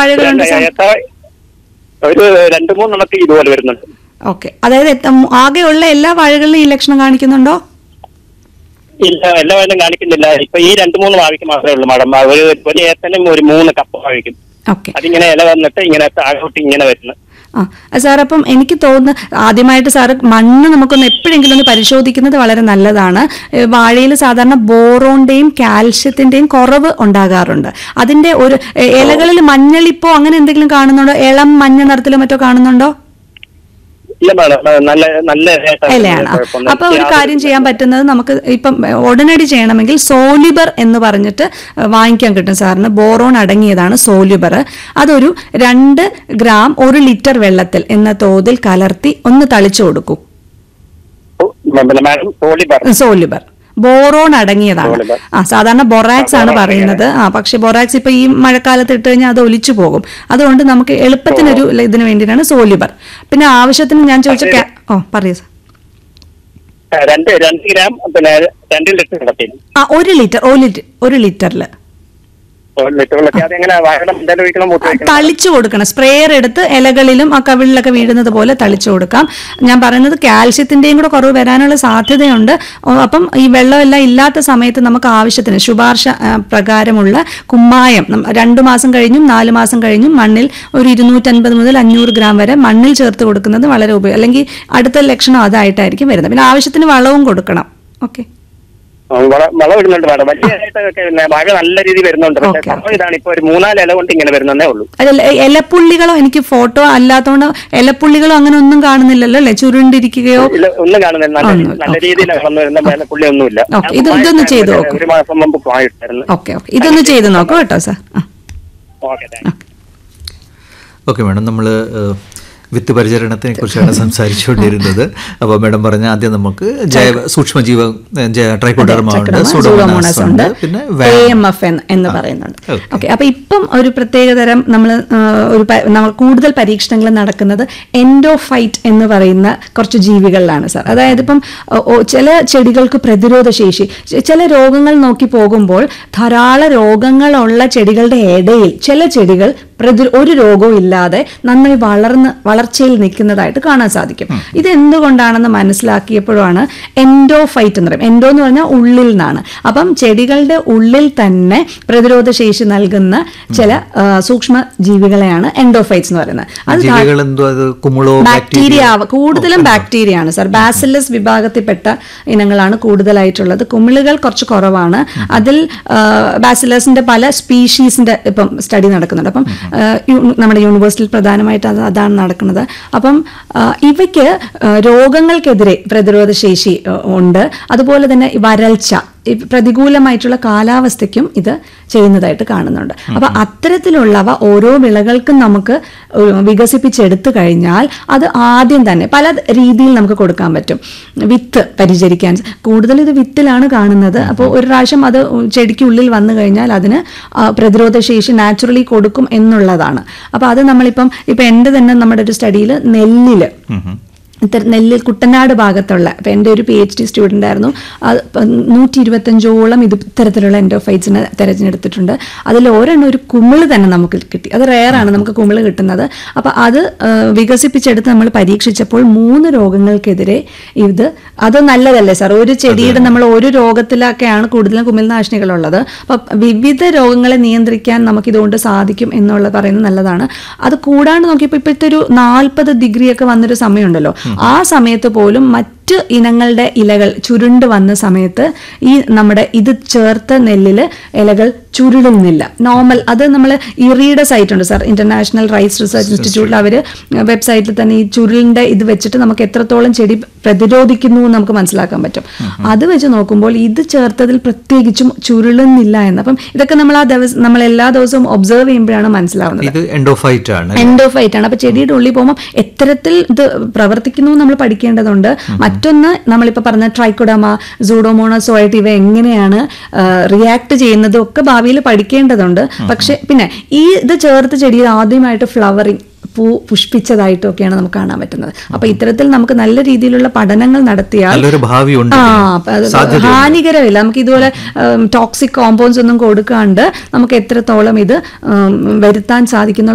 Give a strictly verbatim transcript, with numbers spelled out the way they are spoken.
വാഴകളുണ്ട് sir? ഒരു രണ്ട് മൂന്നെണ്ണത്തിൽ ഇതുപോലെ വരുന്നുണ്ട്. ഓക്കെ, അതായത് ആകെയുള്ള എല്ലാ വാഴകളിലും ഈ ലക്ഷണം കാണിക്കുന്നുണ്ടോ? ഇല്ല, എല്ലാ വാഴയും കാണിക്കുന്നില്ല. ഇപ്പൊ ഈ രണ്ട് മൂന്ന് വാഴയ്ക്ക് മാത്രമേ ഉള്ളൂ മാഡം. ഒരു ഒരു ഏത്തനും ഒരു മൂന്ന് കപ്പ വാഴയ്ക്കും അതിങ്ങനെ ഇല വന്നിട്ട് ഇങ്ങനെ താഴോട്ട് ഇങ്ങനെ വരുന്നു. ആ സാർ, അപ്പം എനിക്ക് തോന്നുന്നു ആദ്യമായിട്ട് സാറ് മണ്ണ് നമുക്കൊന്ന് എപ്പോഴെങ്കിലും ഒന്ന് പരിശോധിക്കുന്നത് വളരെ നല്ലതാണ്. വാഴയിൽ സാധാരണ ബോറോണിന്റെയും കാൽഷ്യത്തിന്റെയും കുറവ് ഉണ്ടാകാറുണ്ട്. അതിന്റെ ഒരു ഇലകളിൽ മഞ്ഞളിപ്പോ അങ്ങനെ എന്തെങ്കിലും കാണുന്നുണ്ടോ? ഇളം മഞ്ഞ നിറത്തിലോ മറ്റോ കാണുന്നുണ്ടോ? ഇലയാണ്. അപ്പൊ ഒരു കാര്യം ചെയ്യാൻ പറ്റുന്നത്, നമുക്ക് ഇപ്പം ഉടനടി ചെയ്യണമെങ്കിൽ സോലിബർ എന്ന് പറഞ്ഞിട്ട് വാങ്ങിക്കാൻ കിട്ടും സാറിന്. ബോറോൺ അടങ്ങിയതാണ് സോലിബർ. അതൊരു രണ്ട് ഗ്രാം ഒരു ലിറ്റർ വെള്ളത്തിൽ എന്ന തോതിൽ കലർത്തി ഒന്ന് തളിച്ചു കൊടുക്കൂ. സോലിബർ ബോറോൺ അടങ്ങിയതാണ്. ആ സാധാരണ ബൊറാക്സ് ആണ് പറയുന്നത്. ആ പക്ഷെ ബൊറാക്സ് ഇപ്പൊ ഈ മഴക്കാലത്ത് ഇട്ട് കഴിഞ്ഞാൽ അത് ഒലിച്ചു പോകും. അതുകൊണ്ട് നമുക്ക് എളുപ്പത്തിനൊരു ഇതിന് വേണ്ടിയിട്ടാണ് സോലിബർ. പിന്നെ ആവശ്യത്തിന് ഞാൻ ചോദിച്ച ഓ പറയൂ സാർ. ആ ഒരു ലിറ്റർ ഒരു ലിറ്ററില് തളിച്ചു കൊടുക്കണം. സ്പ്രേയർ എടുത്ത് ഇലകളിലും ആ കവിളിലൊക്കെ വീഴുന്നത് പോലെ തളിച്ചു കൊടുക്കാം. ഞാൻ പറയുന്നത് കാൽഷ്യത്തിന്റെയും കൂടെ കുറവ് വരാനുള്ള സാധ്യതയുണ്ട്. അപ്പം ഈ വെള്ളമെല്ലാം ഇല്ലാത്ത സമയത്ത് നമുക്ക് ആവശ്യത്തിന് ശുപാർശ പ്രകാരമുള്ള കുമ്മായം രണ്ടു മാസം കഴിഞ്ഞും നാല് മാസം കഴിഞ്ഞും മണ്ണിൽ ഒരു ഇരുന്നൂറ്റൻപത് മുതൽ അഞ്ഞൂറ് ഗ്രാം വരെ മണ്ണിൽ ചേർത്ത് കൊടുക്കുന്നത് വളരെ ഉപയോഗം. അല്ലെങ്കിൽ അടുത്ത ലക്ഷണം അതായിട്ടായിരിക്കും വരുന്നത്. പിന്നെ ആവശ്യത്തിന് വളവും കൊടുക്കണം. ഓക്കെ, വളം ഇടുന്നുണ്ട് മാഡം. വലിയതായിട്ടൊക്കെ മഴ നല്ല രീതിയിൽ വരുന്നുണ്ട്. ഇതാണ് ഇപ്പൊ ഒരു മൂന്നാല് ഇല കൊണ്ട് ഇങ്ങനെ വരുന്നതേ ഉള്ളൂ. ഇലപ്പുള്ളികളോ? എനിക്ക് ഫോട്ടോ അല്ലാത്തോണ്ട് ഇലപ്പുള്ളികളോ അങ്ങനെ ഒന്നും കാണുന്നില്ലല്ലോ അല്ലെ? ചുരുണ്ടിരിക്കുകയോ ഒന്നും കാണുന്നില്ല. നല്ല രീതിയിൽ വരുന്ന പുള്ളി ഒന്നുമില്ല. ഇത് ഇതൊന്ന് ചെയ്ത് നോക്കും. ഒരു മാസം മുമ്പ് പോയിട്ടായിരുന്നു. ഓക്കെ ഓക്കെ, ഇതൊന്ന് ചെയ്ത് നോക്കൂ കേട്ടോ സാർ. ഓക്കെ മാഡം, നമ്മള് വിത്ത് പരിചരണത്തിനെ കുറിച്ചാണ് സംസാരിച്ചുകൊണ്ടിരുന്നത്. അപ്പോൾ മാഡം പറഞ്ഞ ആദ്യം നമുക്ക് ജൈവ സൂക്ഷ്മജീവ ട്രൈക്കോഡെർമ ഉണ്ട്, സൂഡോമോണാസ് ഉണ്ട്, പിന്നെ എ എം എഫ് എന്ന് പറയുന്നുണ്ട്. ഓക്കെ, അപ്പൊ ഇപ്പം ഒരു പ്രത്യേകതരം നമ്മൾ ഒരു നമ്മൾ കൂടുതൽ പരീക്ഷണങ്ങൾ നടക്കുന്നത് എൻഡോഫൈറ്റ് എന്ന് പറയുന്ന കുറച്ച് ജീവികളിലാണ് സാർ. അതായത് ഇപ്പം ചില ചെടികൾക്ക് പ്രതിരോധ ശേഷി, ചില രോഗങ്ങൾ നോക്കി പോകുമ്പോൾ ധാരാളം രോഗങ്ങളുള്ള ചെടികളുടെ ഇടയിൽ ചില ചെടികൾ പ്രതി ഒരു രോഗവും ഇല്ലാതെ നന്നായി വളർന്ന് വളർച്ചയിൽ നിൽക്കുന്നതായിട്ട് കാണാൻ സാധിക്കും. ഇത് എന്തുകൊണ്ടാണെന്ന് മനസ്സിലാക്കിയപ്പോഴാണ് എൻഡോഫൈറ്റ് എന്ന് പറയും. എൻഡോ എന്ന് പറഞ്ഞാൽ ഉള്ളിൽ നിന്നാണ്. അപ്പം ചെടികളുടെ ഉള്ളിൽ തന്നെ പ്രതിരോധ ശേഷി നൽകുന്ന ചില സൂക്ഷ്മ ജീവികളെയാണ് എൻഡോഫൈറ്റ്സ് എന്ന് പറയുന്നത്. അത് ബാക്ടീരിയ, കൂടുതലും ബാക്ടീരിയ ആണ് സാർ. ബാസിലസ് വിഭാഗത്തിൽപ്പെട്ട ഇനങ്ങളാണ് കൂടുതലായിട്ടുള്ളത്. കുമിളുകൾ കുറച്ച് കുറവാണ്. അതിൽ ബാസിലസിന്റെ പല സ്പീഷീസിന്റെ ഇപ്പം സ്റ്റഡി നടക്കുന്നുണ്ട്. അപ്പം നമ്മുടെ യൂണിവേഴ്സിറ്റിയിൽ പ്രധാനമായിട്ട് അത് അതാണ് നടക്കുന്നത്. അപ്പം ഇവയ്ക്ക് രോഗങ്ങൾക്കെതിരെ പ്രതിരോധ ശേഷി ഉണ്ട്. അതുപോലെ തന്നെ വരൾച്ച, പ്രതികൂലമായിട്ടുള്ള കാലാവസ്ഥയ്ക്കും ഇത് ചെയ്യുന്നതായിട്ട് കാണുന്നുണ്ട്. അപ്പൊ അത്തരത്തിലുള്ളവ ഓരോ വിളകൾക്കും നമുക്ക് വികസിപ്പിച്ചെടുത്തു കഴിഞ്ഞാൽ അത് ആദ്യം തന്നെ പല രീതിയിൽ നമുക്ക് കൊടുക്കാൻ പറ്റും. വിത്ത് പരിചരിക്കാൻ കൂടുതൽ ഇത് വിത്തിലാണ് കാണുന്നത്. അപ്പോൾ ഒരു പ്രാവശ്യം അത് ചെടിക്കുള്ളിൽ വന്നു കഴിഞ്ഞാൽ അതിന് പ്രതിരോധ ശേഷി നാച്ചുറലി കൊടുക്കും എന്നുള്ളതാണ്. അപ്പൊ അത് നമ്മളിപ്പം ഇപ്പൊ എൻ്റെ തന്നെ നമ്മുടെ ഒരു സ്റ്റഡിയിൽ നെല്ലില് നെല്ലിൽ കുട്ടനാട് ഭാഗത്തുള്ള, ഇപ്പം എൻ്റെ ഒരു പി എച്ച് ഡി സ്റ്റുഡൻ്റ് ആയിരുന്നു, അത് നൂറ്റി ഇരുപത്തഞ്ചോളം ഇത് ഇത്തരത്തിലുള്ള എൻഡോഫൈറ്റ്സിനെ തിരഞ്ഞെടുത്തിട്ടുണ്ട്. അതിൽ ഒരെണ്ണം ഒരു കുമിള് തന്നെ നമുക്ക് കിട്ടി. അത് റെയറാണ് നമുക്ക് കുമിള് കിട്ടുന്നത്. അപ്പം അത് വികസിപ്പിച്ചെടുത്ത് നമ്മൾ പരീക്ഷിച്ചപ്പോൾ മൂന്ന് രോഗങ്ങൾക്കെതിരെ ഇത്, അത് നല്ലതല്ലേ സാർ? ഒരു ചെടിയുടെ നമ്മൾ ഒരു രോഗത്തിലൊക്കെയാണ് കൂടുതലും കുമിൾനാശിനികളുള്ളത്. അപ്പം വിവിധ രോഗങ്ങളെ നിയന്ത്രിക്കാൻ നമുക്കിതുകൊണ്ട് സാധിക്കും എന്നുള്ളത് പറയുന്നത് നല്ലതാണ്. അത് കൂടാണ്ട് നോക്കിയപ്പോൾ ഇപ്പോഴത്തെ ഒരു നാൽപ്പത് ഡിഗ്രി ഒക്കെ വന്നൊരു സമയമുണ്ടല്ലോ, ആ സമയത്ത് പോലും മറ്റ് ഇനങ്ങളുടെ ഇലകൾ ചുരുണ്ട് വന്ന സമയത്ത് ഈ നമ്മുടെ ഇത് ചേർത്ത നെല്ലില് ഇലകൾ ചുരുളുന്നില്ല. നോർമൽ അത് നമ്മൾ ഇറിയുടെ സൈറ്റ് ഉണ്ട് സാർ, ഇന്റർനാഷണൽ റൈസ് റിസർച്ച് ഇൻസ്റ്റിറ്റ്യൂട്ടിൽ അവർ വെബ്സൈറ്റിൽ തന്നെ ഈ ചുരുളിന്റെ ഇത് വെച്ചിട്ട് നമുക്ക് എത്രത്തോളം ചെടി പ്രതിരോധിക്കുന്നു എന്ന് നമുക്ക് മനസ്സിലാക്കാൻ പറ്റും. അത് വെച്ച് നോക്കുമ്പോൾ ഇത് ചേർത്തതിൽ പ്രത്യേകിച്ചും ചുരുളുന്നില്ല എന്ന്. അപ്പം ഇതൊക്കെ നമ്മൾ ആ ദിവസം നമ്മൾ എല്ലാ ദിവസവും ഒബ്സർവ് ചെയ്യുമ്പോഴാണ് മനസ്സിലാവുന്നത്. എൻഡോഫൈറ്റ് ആണ് എൻഡോഫൈറ്റ് ആണ്. അപ്പൊ ചെടിയുടെ ഉള്ളിൽ പോകുമ്പോൾ എത്തരത്തിൽ ഇത് പ്രവർത്തിക്കുന്നു നമ്മൾ പഠിക്കേണ്ടതുണ്ട്. മറ്റൊന്ന് നമ്മളിപ്പോൾ പറഞ്ഞ ട്രൈക്കോഡെർമ, സൂഡോമോണാസ് ആയിട്ട് ഇവ എങ്ങനെയാണ് റിയാക്ട് ചെയ്യുന്നതും ഒക്കെ ഭാവിയിൽ പഠിക്കേണ്ടതുണ്ട്. പക്ഷെ പിന്നെ ഈ ഇത് ചേർത്ത് ചെടിയിൽ ആദ്യമായിട്ട് ഫ്ലവറിങ്, പൂ പുഷ്പിച്ചതായിട്ടും ഒക്കെയാണ് നമുക്ക് കാണാൻ പറ്റുന്നത്. അപ്പൊ ഇത്തരത്തിൽ നമുക്ക് നല്ല രീതിയിലുള്ള പഠനങ്ങൾ നടത്തിയാൽ ഹാനികരമില്ല. നമുക്ക് ഇതുപോലെ ടോക്സിക് കോമ്പൗണ്ട്സ് ഒന്നും കൊടുക്കാണ്ട് നമുക്ക് എത്രത്തോളം ഇത് വരുത്താൻ സാധിക്കുന്ന